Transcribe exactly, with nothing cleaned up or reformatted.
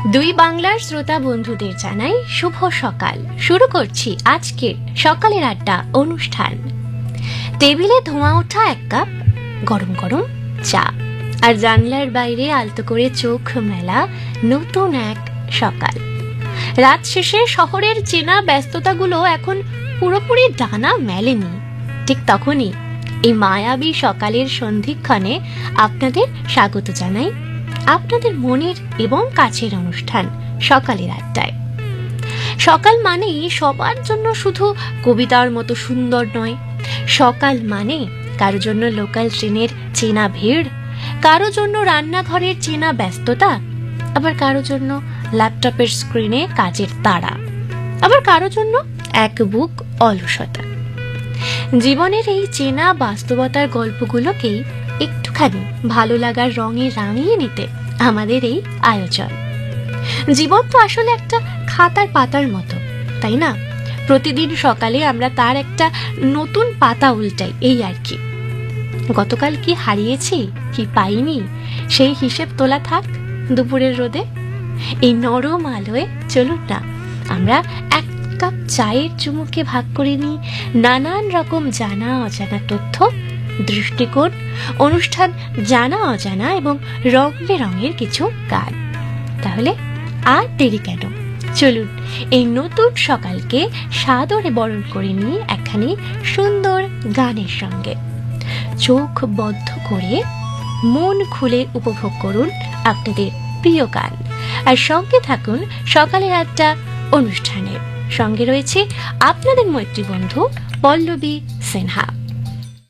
দুই বাংলার শ্রোতা বন্ধুদের জানাই শুভ সকাল। শুরু করছি আজকের সকালের আড্ডা অনুষ্ঠান। টেবিলে ধোঁয়া ওঠা এক কাপ গরম গরম চা, আর জানলার বাইরে আলতো করে চোখ মেলা নতুন এক সকাল। রাত শেষে শহরের চেনা ব্যস্ততাগুলো এখন পুরোপুরি ডানা মেলেনি। ঠিক তখনই এই মায়াবী সকালের সন্ধিক্ষণে আপনাদের স্বাগত জানাই আপনাদের মনের এবং কাছের অনুষ্ঠান সকালের আড্ডায়। সকাল মানেই সবার জন্য শুধু কবিতার মতো সুন্দর নয়। সকাল মানে কারো জন্য লোকাল ট্রেনের চেনা ভিড়, কারো জন্য রান্নাঘরের চেনা ব্যস্ততা, আবার কারো জন্য ল্যাপটপের স্ক্রিনে কাজের তাড়া, আবার কারো জন্য এক বুক অলসতা। জীবনের এই চেনা বাস্তবতার গল্পগুলোকেই একটুখানি ভালো লাগার রঙে রাঙিয়ে নিতে আমাদের এই আয়োজন। জীবন তো আসলে একটা খাতার পাতার মতো, তাই না? প্রতিদিন সকালে আমরা তার একটা নতুন পাতা উল্টাই, এই আর কি। গতকাল কি হারিয়েছি, কি পাইনি, সেই হিসেব তোলা থাক দুপুরের রোদে। এই নরম আলোয় চলুন না আমরা এক কাপ চায়ের চুমুকে ভাগ করে নিই নানান রকম জানা অজানা তথ্য, দৃষ্টিকোণ, অনুষ্ঠান, জানা অজানা এবং রং বেরঙের কিছু গান। তাহলে আর দেরি কেন, চলুন এই নতুন সকালকে সাদরে বরণ করে নিয়ে একখানি সুন্দর গানের সঙ্গে। চোখ বদ্ধ করে মন খুলে উপভোগ করুন আপনাদের প্রিয় গান, আর সঙ্গে থাকুন সকালের আড্ডা অনুষ্ঠানের। সঙ্গে রয়েছে আপনাদের মৈত্রী বন্ধু পল্লবী সিনহা।